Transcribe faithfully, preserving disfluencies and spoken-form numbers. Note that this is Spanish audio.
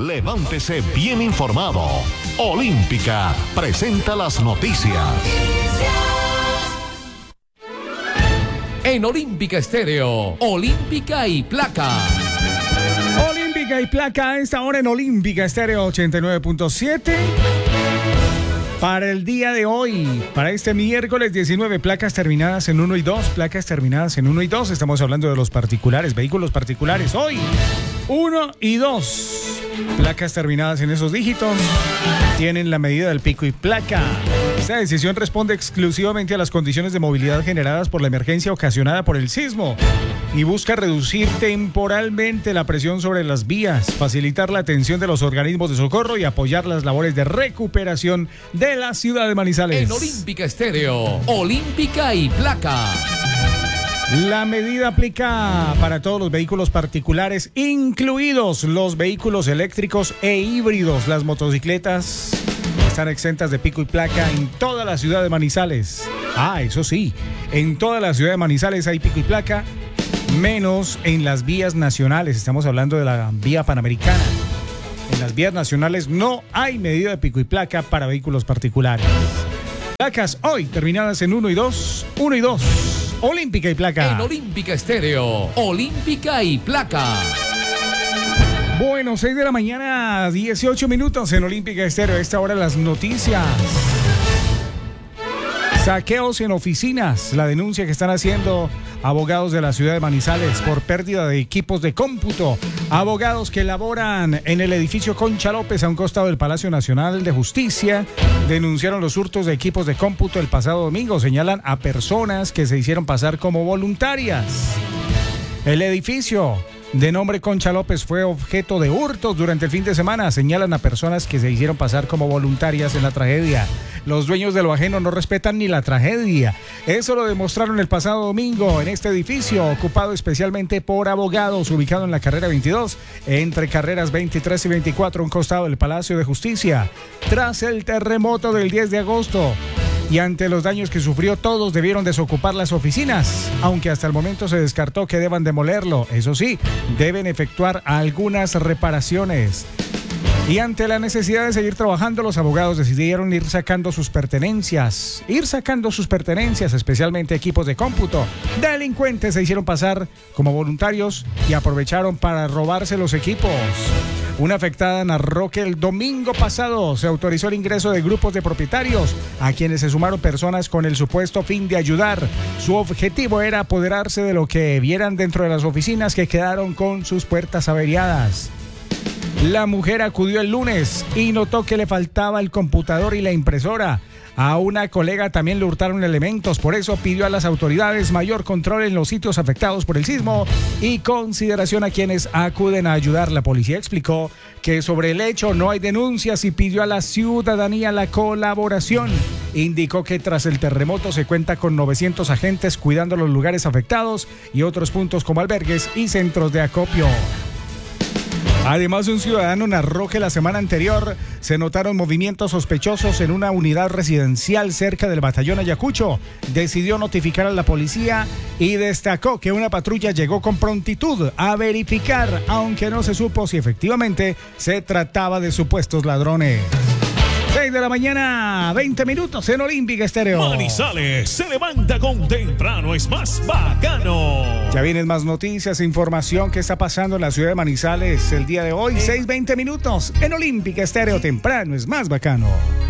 Levántese bien informado. Olímpica presenta las noticias. En Olímpica Estéreo, Olímpica y Placa. Olímpica y Placa a esta hora en Olímpica Estéreo ochenta y nueve punto siete. Para el día de hoy, para este miércoles diecinueve, placas terminadas en uno y dos, placas terminadas en uno y dos. Estamos hablando de los particulares, vehículos particulares. Hoy, uno y dos. Placas terminadas en esos dígitos tienen la medida del pico y placa. Esta decisión responde exclusivamente a las condiciones de movilidad generadas por la emergencia ocasionada por el sismo y busca reducir temporalmente la presión sobre las vías, facilitar la atención de los organismos de socorro y apoyar las labores de recuperación de la ciudad de Manizales. En Olímpica Estéreo, Olímpica y Placa. La medida aplica para todos los vehículos particulares, incluidos los vehículos eléctricos e híbridos. Las motocicletas están exentas de pico y placa en toda la ciudad de Manizales. Ah, eso sí, en toda la ciudad de Manizales hay pico y placa, menos en las vías nacionales. Estamos hablando de la vía panamericana. En las vías nacionales no hay medida de pico y placa para vehículos particulares. Placas hoy terminadas en uno y dos, uno y dos. Olímpica y Placa. En Olímpica Estéreo, Olímpica y Placa. Bueno, seis de la mañana, dieciocho minutos en Olímpica Estéreo. A esta hora las noticias. Saqueos en oficinas. La denuncia que están haciendo abogados de la ciudad de Manizales por pérdida de equipos de cómputo. Abogados que laboran en el edificio Concha López a un costado del Palacio Nacional de Justicia denunciaron los hurtos de equipos de cómputo el pasado domingo. Señalan a personas que se hicieron pasar como voluntarias. El edificio de nombre Concha López fue objeto de hurtos durante el fin de semana. Señalan a personas que se hicieron pasar como voluntarias en la tragedia. Los dueños de lo ajeno no respetan ni la tragedia. Eso lo demostraron el pasado domingo en este edificio, ocupado especialmente por abogados, ubicado en la carrera veintidós, entre carreras veintitrés y veinticuatro, a un costado del Palacio de Justicia. Tras el terremoto del diez de agosto y ante los daños que sufrió, todos debieron desocupar las oficinas, aunque hasta el momento se descartó que deban demolerlo. Eso sí, deben efectuar algunas reparaciones. Y ante la necesidad de seguir trabajando, los abogados decidieron ir sacando sus pertenencias, ir sacando sus pertenencias, especialmente equipos de cómputo. Delincuentes se hicieron pasar como voluntarios y aprovecharon para robarse los equipos. Una afectada narró que el domingo pasado se autorizó el ingreso de grupos de propietarios, a quienes se sumaron personas con el supuesto fin de ayudar. Su objetivo era apoderarse de lo que vieran dentro de las oficinas, que quedaron con sus puertas averiadas. La mujer acudió el lunes y notó que le faltaba el computador y la impresora. A una colega también le hurtaron elementos, por eso pidió a las autoridades mayor control en los sitios afectados por el sismo y consideración a quienes acuden a ayudar. La policía explicó que sobre el hecho no hay denuncias y pidió a la ciudadanía la colaboración. Indicó que tras el terremoto se cuenta con novecientos agentes cuidando los lugares afectados y otros puntos como albergues y centros de acopio. Además, un ciudadano narró que la semana anterior se notaron movimientos sospechosos en una unidad residencial cerca del batallón Ayacucho. Decidió notificar a la policía y destacó que una patrulla llegó con prontitud a verificar, aunque no se supo si efectivamente se trataba de supuestos ladrones. seis de la mañana, veinte minutos en Olímpica Estéreo. Manizales se levanta con temprano es más bacano. Ya vienen más noticias, información que está pasando en la ciudad de Manizales el día de hoy. seis, veinte minutos en Olímpica Estéreo. Temprano es más bacano.